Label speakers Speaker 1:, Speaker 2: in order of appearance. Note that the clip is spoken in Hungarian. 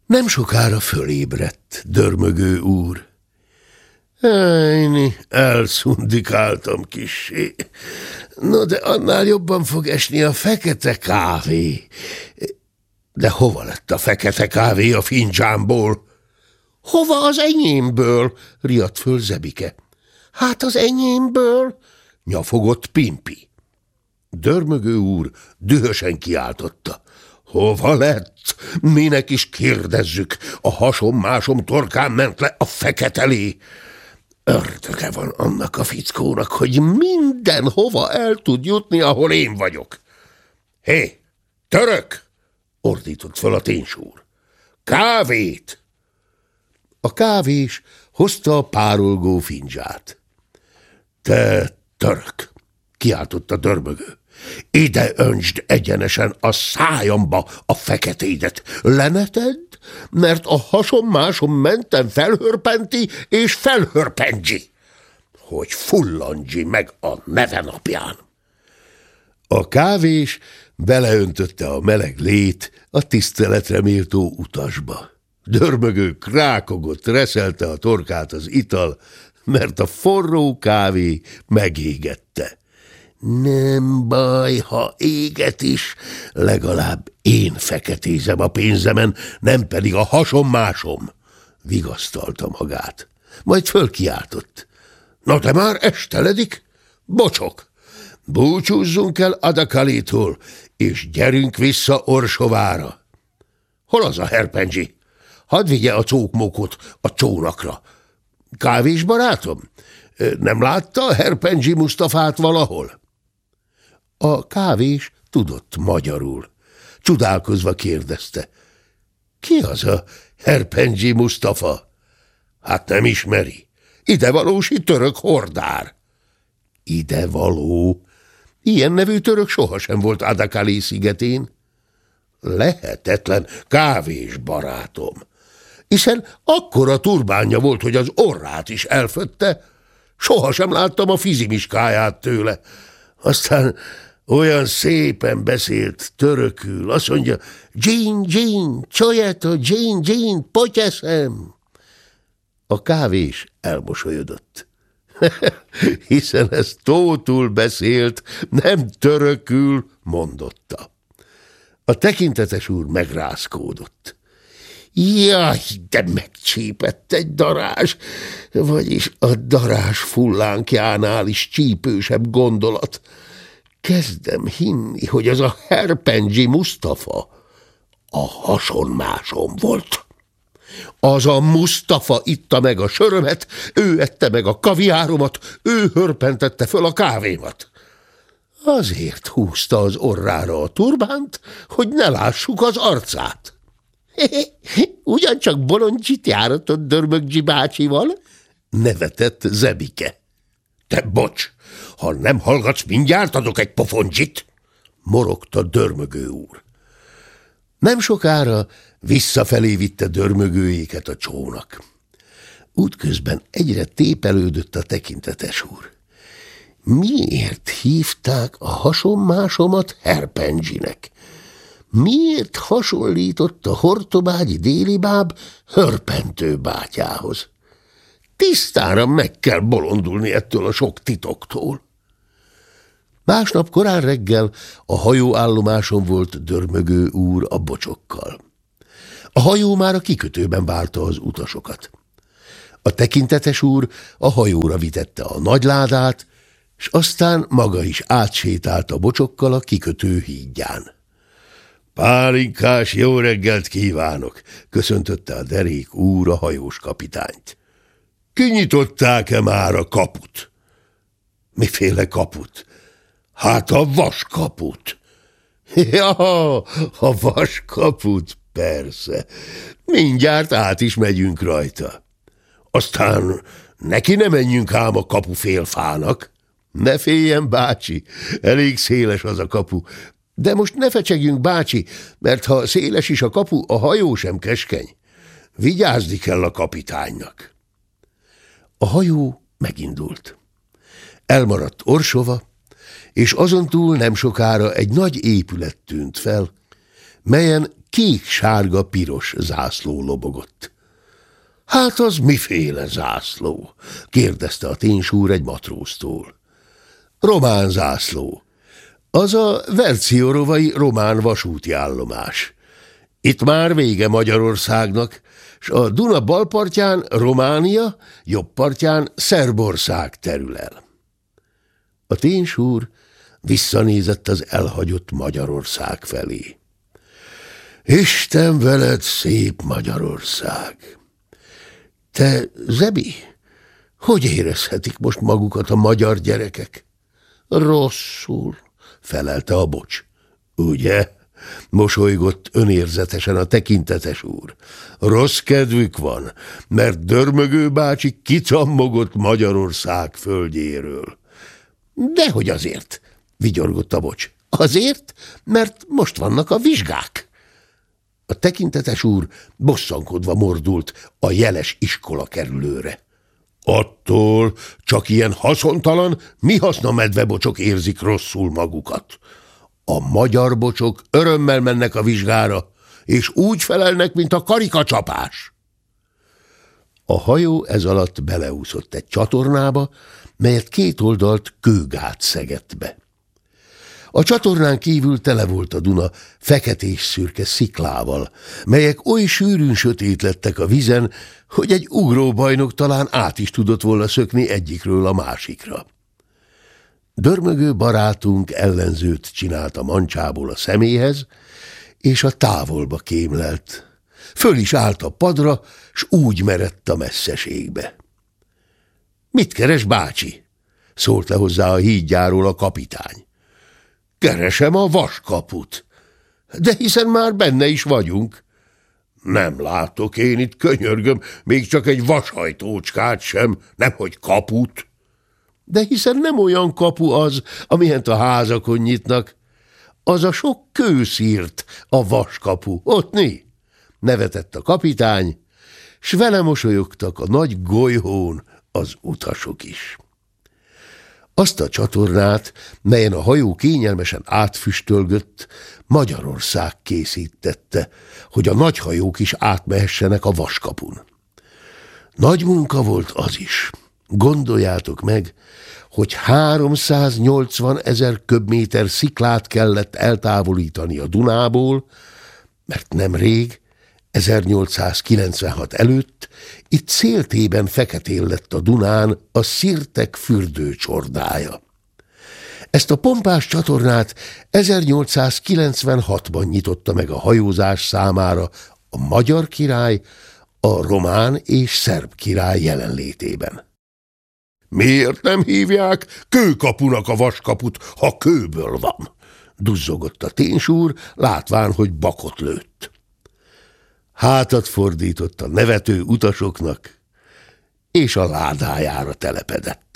Speaker 1: Nem sokára fölébredt Dörmögő úr. Ejni, elszundikáltam kissé. No, de annál jobban fog esni a fekete kávé. De hova lett a fekete kávé a fincsánból? Hova az enyémből? Riadt föl Zebike. Hát az enyémből? Nyafogott Pimpi. Dörmögő úr dühösen kiáltotta. Hova lett? Minek is kérdezzük? A hasom-másom torkán ment le a feketelé. Ördöge van annak a fickónak, hogy mindenhova el tud jutni, ahol én vagyok. Hé, török! Ordított föl a ténysúr. Kávét! A kávés hozta a párolgó fincsát. Te török! Kiáltotta Dörmögő. Ide öntsd egyenesen a szájamba a feketédet. Lenetedd, mert a hasom-másom mentem felhörpenti és felhörpentsi, hogy fullandji meg a neve napján. A kávés beleöntötte a meleg lét a tiszteletre méltó utasba. Dörmögő krákogott, reszelte a torkát az ital, mert a forró kávé megégette. Nem baj, ha éget is, legalább én feketézem a pénzemen, nem pedig a hasom-másom, vigasztalta magát. Majd fölkiáltott. Na te már esteledik? Bocsok! Búcsúzzunk el Adakalétól, és gyerünk vissza Orsovára. Hol az a herpengyi? Hadd vigye a cókmókot a csónakra. Kávés barátom, nem látta a herpengyi Mustafát valahol? A kávés tudott magyarul. Csodálkozva kérdezte. Ki az a herpengyi Mustafa? Hát nem ismeri. Idevalósi török hordár. Idevaló? Ilyen nevű török sohasem volt Adakalé szigetén. Lehetetlen, kávés barátom. Hiszen akkora turbánja volt, hogy az orrát is elfötte. Sohasem láttam a fizimiskáját tőle. Aztán olyan szépen beszélt törökül. Azt mondja, Jean, Jean, csojeto, Jean, Jean, potyeszem. A kávés elmosolyodott. Hiszen ez tótul beszélt, nem törökül, mondotta. A tekintetes úr megrázkódott. Jaj, de megcsípett egy darázs, vagyis a darázs fullánkjánál is csípősebb gondolat. Kezdem hinni, hogy az a herpengyi Mustafa a hason-másom volt. Az a Mustafa itta meg a sörömet, ő ette meg a kaviáromat, ő hörpentette föl a kávémat. Azért húzta az orrára a turbánt, hogy ne lássuk az arcát. Ugyancsak bolondcsit járatott Dörmögyi bácsival? Nevetett Zebike. Te bocs, ha nem hallgatsz, mindjárt adok egy pofoncsit, morogta Dörmögő úr. Nem sokára visszafelé vitte Dörmögőjéket a csónak. Útközben egyre tépelődött a tekintetes úr. Miért hívták a hason-másomat herpengyinek? Miért hasonlított a hortobágyi délibáb hörpentő bátyához? Tisztára meg kell bolondulni ettől a sok titoktól. Másnap korán reggel a hajóállomáson volt Dörmögő úr a bocsokkal. A hajó már a kikötőben várta az utasokat. A tekintetes úr a hajóra vitette a nagyládát, és aztán maga is átsétált a bocsokkal a kikötő hídján. Pálinkás jó reggelt kívánok, köszöntötte a derék úr a hajós kapitányt. Kinyitották-e már a kaput? Miféle kaput? Hát a vaskaput. Ja, a vaskaput, persze. Mindjárt át is megyünk rajta. Aztán neki ne menjünk ám a kapu félfának. Ne féljen, bácsi, elég széles az a kapu. De most ne fecsegjünk, bácsi, mert ha széles is a kapu, a hajó sem keskeny. Vigyázni kell a kapitánynak. A hajó megindult. Elmaradt Orsova, és azontúl nem sokára egy nagy épület tűnt fel, melyen kék-sárga-piros zászló lobogott. Hát az miféle zászló? kérdezte a ténsúr egy matróztól. Román zászló. Az a verciorovai román vasúti állomás. Itt már vége Magyarországnak, s a Duna bal partján Románia, jobb partján Szerbország terül el. A ténsúr visszanézett az elhagyott Magyarország felé. Isten veled, szép Magyarország! Te, Zebi, hogy érezhetik most magukat a magyar gyerekek? Rosszul, felelte a bocs. Ugye? Mosolygott önérzetesen a tekintetes úr. Rossz kedvük van, mert Dörmögő bácsi kicammogott Magyarország földjéről. Dehogy azért, vigyorgott a bocs. Azért, mert most vannak a vizsgák. A tekintetes úr bosszankodva mordult a jeles iskola kerülőre. Attól csak ilyen haszontalan, mi haszna medvebocsok érzik rosszul magukat. A magyar bocsok örömmel mennek a vizsgára, és úgy felelnek, mint a karikacsapás. A hajó ez alatt beleúszott egy csatornába, melyet két oldalt kőgát szegett be. A csatornán kívül tele volt a Duna feketés-szürke sziklával, melyek oly sűrűn sötét lettek a vízen, hogy egy ugróbajnok talán át is tudott volna szökni egyikről a másikra. Dörmögő barátunk ellenzőt csinált a mancsából a szeméhez, és a távolba kémlelt. Föl is állt a padra, s úgy merett a messzeségbe. – Mit keres, bácsi? – szólt le hozzá a hídjáról a kapitány. – Keresem a vaskaput. – De hiszen már benne is vagyunk. – Nem látok én itt, könyörgöm, még csak egy vashajtócskát sem, nemhogy kaput. – De hiszen nem olyan kapu az, amilyen a házakon nyitnak. Az a sok kőszírt, a vaskapu, ott né? Nevetett a kapitány, s vele mosolyogtak a nagy golyhón az utasok is. Azt a csatornát, melyen a hajó kényelmesen átfüstölgött, Magyarország készítette, hogy a nagy hajók is átmehessenek a vaskapun. Nagy munka volt az is. Gondoljátok meg, hogy 380 000 köbméter sziklát kellett eltávolítani a Dunából, mert nemrég, 1896 előtt itt széltében feketén lett a Dunán a szirtek fürdőcsordája. Ezt a pompás csatornát 1896-ban nyitotta meg a hajózás számára a magyar király, a román és szerb király jelenlétében. Miért nem hívják kőkapunak a vaskaput, ha kőből van? Duzzogott a ténsúr, látván, hogy bakot lőtt. Hátat fordított a nevető utasoknak, és a ládájára telepedett.